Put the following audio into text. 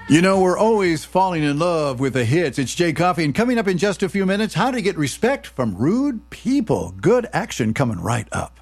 You know, we're always falling in love with the hits. It's Jay Coffey, and coming up in just a few minutes, how to get respect from rude people. Good action coming right up.